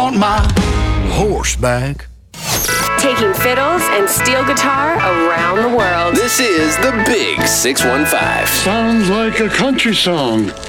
want my horse back. Taking fiddles and steel guitar around the world. This is the Big 615. Sounds like a country song.